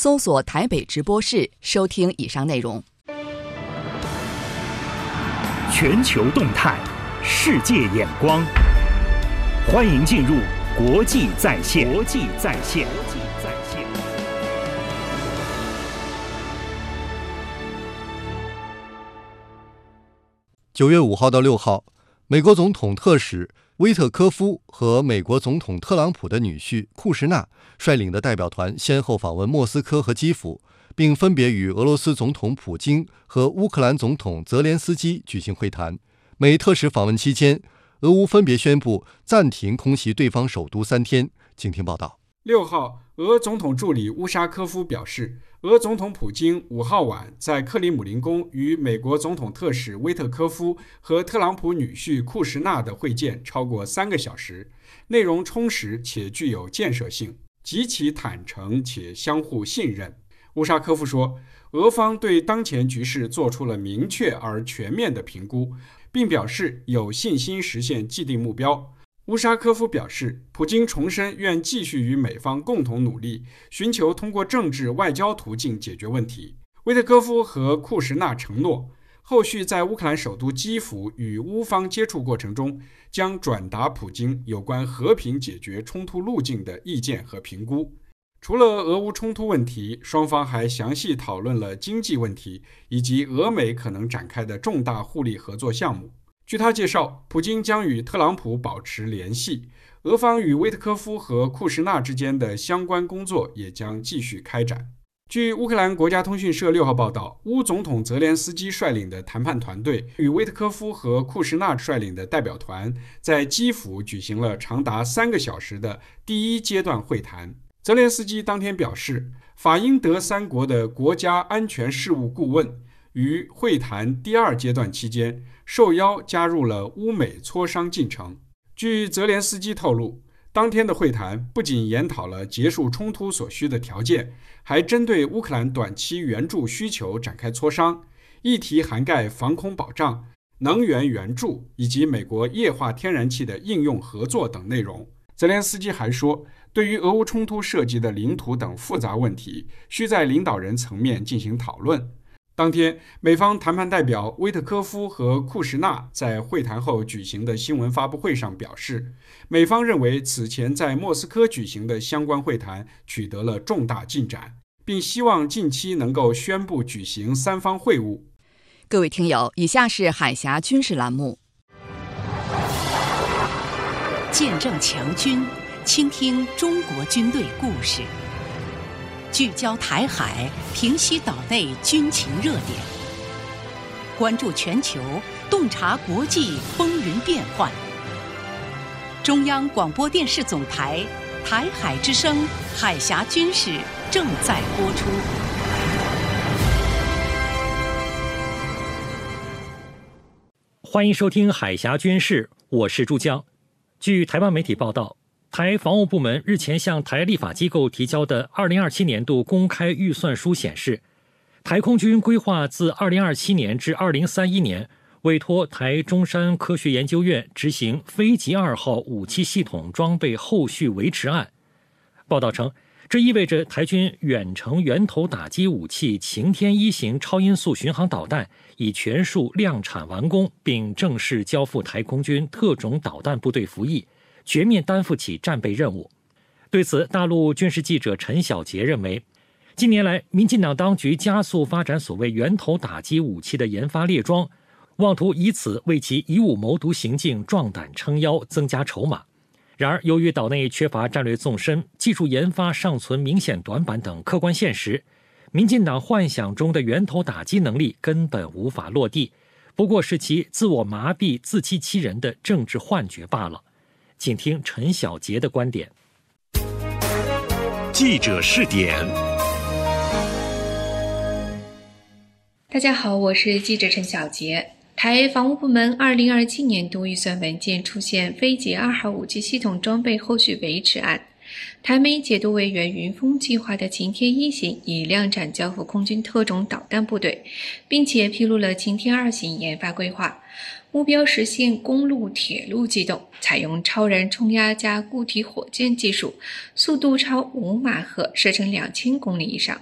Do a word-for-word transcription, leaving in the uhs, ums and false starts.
搜索台北直播室收听以上内容。 全球动态，世界眼光，欢迎进入国际在线。国际在线。 九月五号到六号，美国总统特使威特科夫和美国总统特朗普的女婿库什纳率领的代表团先后访问莫斯科和基辅，并分别与俄罗斯总统普京和乌克兰总统泽连斯基举行会谈。美特使访问期间，俄乌分别宣布暂停空袭对方首都三天。请听报道。 六号，俄总统助理乌沙科夫表示，俄总统普京五号晚在克里姆林宫与美国总统特使威特科夫和特朗普女婿库什纳的会见超过三个小时，内容充实且具有建设性，极其坦诚且相互信任。乌沙科夫说，俄方对当前局势做出了明确而全面的评估，并表示有信心实现既定目标。乌沙科夫表示，普京重申愿继续与美方共同努力，寻求通过政治外交途径解决问题。威特科夫和库什纳承诺，后续在乌克兰首都基辅与乌方接触过程中，将转达普京有关和平解决冲突路径的意见和评估。除了俄乌冲突问题，双方还详细讨论了经济问题以及俄美可能展开的重大互利合作项目。据他介绍，普京将与特朗普保持联系，俄方与威特科夫和库什纳之间的相关工作也将继续开展。据乌克兰国家通讯社六号报道，乌总统泽连斯基率领的谈判团队与威特科夫和库什纳率领的代表团在基辅举行了长达三个小时的第一阶段会谈。泽连斯基当天表示，法英德三国的国家安全事务顾问于会谈第二阶段期间受邀加入了乌美磋商进程。据泽连斯基透露，当天的会谈不仅研讨了结束冲突所需的条件，还针对乌克兰短期援助需求展开磋商，议题涵盖防空保障、能源援助以及美国液化天然气的应用合作等内容。泽连斯基还说，对于俄乌冲突涉及的领土等复杂问题，需在领导人层面进行讨论。当天，美方谈判代表威特科夫和库什纳在会谈后举行的新闻发布会上表示，美方认为此前在莫斯科举行的相关会谈取得了重大进展，并希望近期能够宣布举行三方会晤。 各位听友，以下是海峡军事栏目。 见证强军，倾听中国军队故事，聚焦台海，平息岛内军情热点，关注全球，洞察国际风云变幻。中央广播电视总台台海之声海峡军事正在播出。 欢迎收听海峡军事，我是朱江。据台湾媒体报道，台防务部门日前向台立法机构提交的二零二七年度公开预算书显示，台空军规划自二零二七年至二零三一年委托台中山科学研究院执行飞机二号武器系统装备后续维持案。报道称，这意味着台军远程源头打击武器擎天一型超音速巡航导弹已全数量产完工，并正式交付台空军特种导弹部队服役，全面担负起战备任务。对此，大陆军事记者陈小杰认为，近年来民进党当局加速发展所谓源头打击武器的研发列装，妄图以此为其以武谋独行径壮胆撑腰，增加筹码。然而，由于岛内缺乏战略纵深、技术研发尚存明显短板等客观现实，民进党幻想中的源头打击能力根本无法落地，不过是其自我麻痹、自欺欺人的政治幻觉罢了。请听陈小杰的观点。 记者视点。 大家好，我是记者陈小杰。台防务部门二零二七年度预算文件出现飞捷二号武器系统装备后续维持案，台媒解读为原云峰计划的擎天一型已量产交付空军特种导弹部队，并且披露了擎天二型研发规划，目标实现公路、铁路机动，采用超燃冲压加固体火箭技术，速度超五马赫，射程两千公里以上。